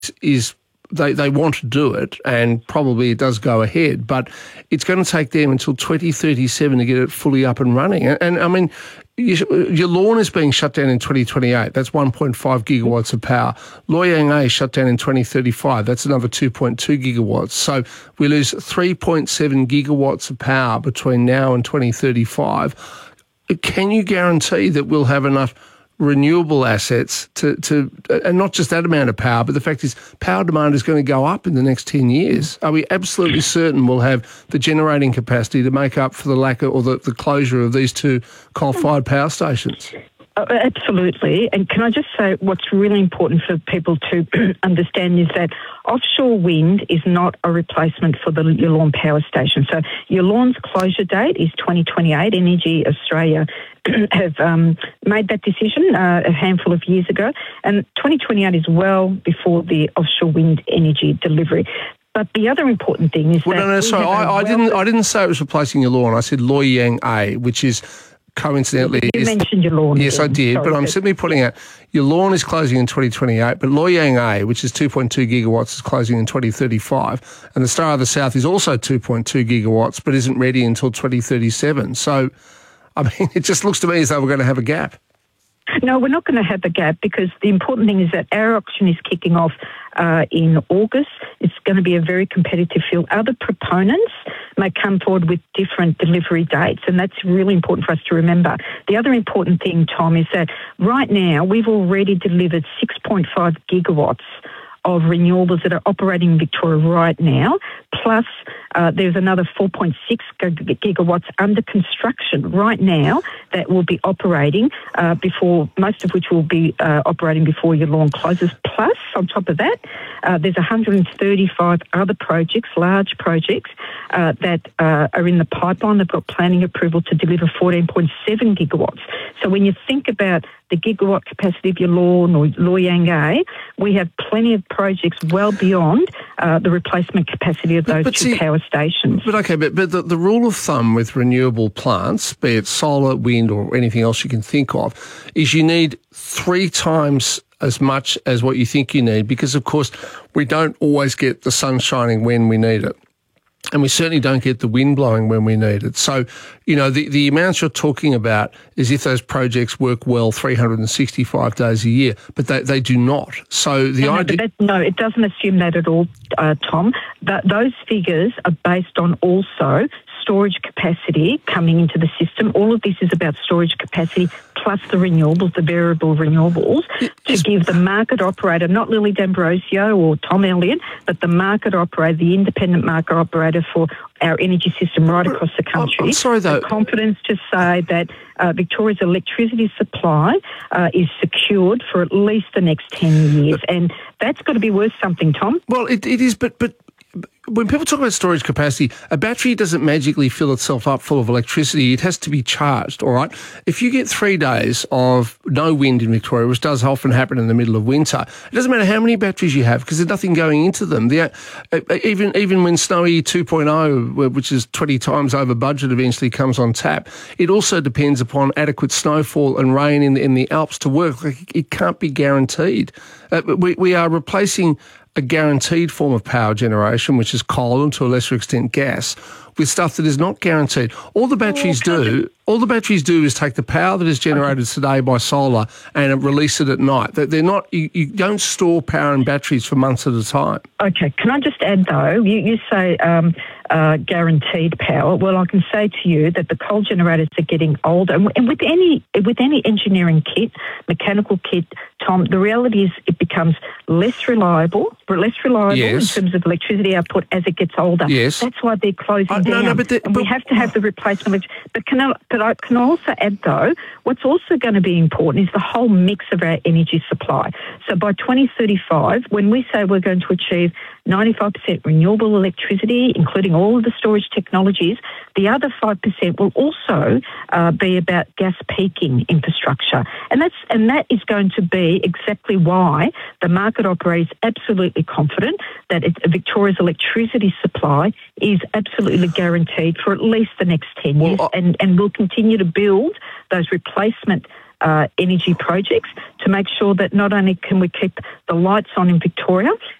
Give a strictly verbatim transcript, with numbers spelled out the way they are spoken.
is they, they want to do it, and probably it does go ahead, but it's going to take them until twenty thirty-seven to get it fully up and running. And, and I mean, you, your Lorne is being shut down in twenty twenty-eight. That's one point five gigawatts of power. Loy Yang A shut down in twenty thirty-five. That's another two point two gigawatts. So we lose three point seven gigawatts of power between now and twenty thirty-five. Can you guarantee that we'll have enough renewable assets to, to, and not just that amount of power, but the fact is power demand is going to go up in the next ten years. Are we absolutely certain we'll have the generating capacity to make up for the lack of, or the, the closure of these two coal-fired power stations? Oh, absolutely. And can I just say what's really important for people to understand is that offshore wind is not a replacement for the Yallourn power station. So Yallourn's closure date is twenty twenty-eight. Energy Australia have um, made that decision uh, a handful of years ago. And twenty twenty-eight is well before the offshore wind energy delivery. But the other important thing is well, that... No, no, sorry, I, I, didn't, I didn't say it was replacing Yallourn. I said Loy Yang A, which is... coincidentally, you is, mentioned Yallourn. Yes, again. I did, Sorry, but I'm simply putting out Yallourn is closing in twenty twenty-eight, but Loy Yang A, which is two point two gigawatts, is closing in twenty thirty-five, and the Star of the South is also two point two gigawatts, but isn't ready until twenty thirty-seven. So, I mean, it just looks to me as though we're going to have a gap. No, we're not going to have a gap because the important thing is that our auction is kicking off uh, in August. It's going to be a very competitive field. Other proponents may come forward with different delivery dates, and that's really important for us to remember. The other important thing, Tom, is that right now we've already delivered six point five gigawatts of renewables that are operating in Victoria right now, plus uh, there's another four point six gigawatts under construction right now that will be operating uh, before, most of which will be uh, operating before Yallourn closes. Plus, on top of that, uh, there's one hundred thirty-five other projects, large projects, uh, that uh, are in the pipeline. They've got planning approval to deliver fourteen point seven gigawatts. So when you think about the gigawatt capacity of Yallourn or Loy Yang A, we have plenty of projects well beyond uh, the replacement capacity of those but, but two see, power stations. But okay, but, but the, the rule of thumb with renewable plants, be it solar, wind or anything else you can think of, is you need three times as much as what you think you need because, of course, we don't always get the sun shining when we need it. And we certainly don't get the wind blowing when we need it. So, you know, the, the amounts you're talking about is if those projects work well three hundred sixty-five days a year, but they, they do not. So the no, idea... No, that, no, it doesn't assume that at all, uh, Tom. That, those figures are based on also storage capacity coming into the system. All of this is about storage capacity plus the renewables, the variable renewables, to give the market operator, not Lily D'Ambrosio or Tom Elliott, but the market operator, the independent market operator for our energy system right across the country. I'm sorry, though. The confidence to say that uh, Victoria's electricity supply uh, is secured for at least the next ten years. And that's got to be worth something, Tom. Well, it, it is, but... but when people talk about storage capacity, a battery doesn't magically fill itself up full of electricity. It has to be charged, all right? If you get three days of no wind in Victoria, which does often happen in the middle of winter, it doesn't matter how many batteries you have because there's nothing going into them. The, uh, even even when Snowy two point oh, which is twenty times over budget, eventually comes on tap, it also depends upon adequate snowfall and rain in the, in the Alps to work. Like, it can't be guaranteed. Uh, we, we are replacing a guaranteed form of power generation, which is coal and to a lesser extent gas, with stuff that is not guaranteed. All the batteries oh, do, all the batteries do is take the power that is generated okay. today by solar and release it at night. They're not, you, you don't store power in batteries for months at a time. Okay, can I just add though, you, you say um, uh, guaranteed power. Well, I can say to you that the coal generators are getting older, and with any with any engineering kit, mechanical kit, Tom, the reality is it becomes less reliable, less reliable yes. in terms of electricity output as it gets older. Yes. That's why they're closing uh, down. No, no, but the, and but, we have to have the replacement. But can I, but I can also add though, what's also going to be important is the whole mix of our energy supply. So by twenty thirty-five, when we say we're going to achieve ninety-five percent renewable electricity, including all of the storage technologies, the other five percent will also uh, be about gas peaking infrastructure. And that's and that is going to be exactly why the market operator is absolutely confident that it, Victoria's electricity supply is absolutely guaranteed for at least the next ten years, well, I- and, and we'll continue to build those replacement uh, energy projects to make sure that not only can we keep the lights on in Victoria,